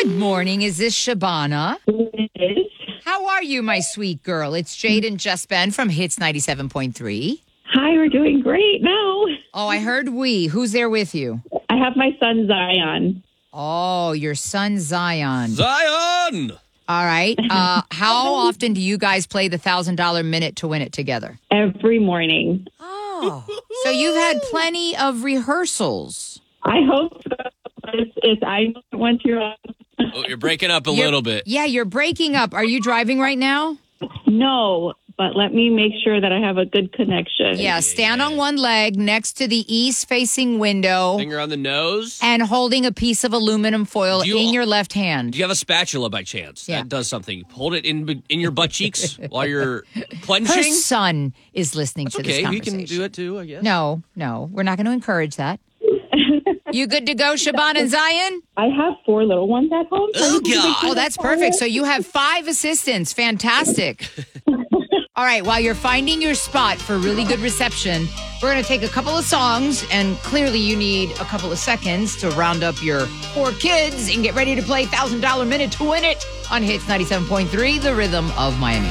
Good morning. Is this Shabana? It is. How are you, my sweet girl? It's Jade and Just Ben from Hits 97.3. Hi, we're doing great now. Oh, I heard we. Who's there with you? I have my son Zion. Oh, your son Zion. Zion! All right. How often do you guys play the $1,000 minute to win it together? Every morning. Oh, so you've had plenty of rehearsals. I hope so. I want to. Oh, you're breaking up a little bit. Yeah, you're breaking up. Are you driving right now? No, but let me make sure that I have a good connection. Yeah, stand on one leg next to the east-facing window Finger on the nose. and holding a piece of aluminum foil in your left hand. Do you have a spatula by chance? Yeah. That does something. Hold it in your butt cheeks while you're clenching. Her son is listening to this Okay, we conversation. can do it too, I guess. No, we're not going to encourage that. You good to go, Shabana and Zion? I have 4 little ones at home. Oh, God. Oh, that's perfect. So you have 5 assistants. Fantastic. All right, while you're finding your spot for really good reception, we're going to take a couple of songs, and clearly you need a couple of seconds to round up your 4 kids and get ready to play $1,000 minute to win it on Hits 97.3, the rhythm of Miami.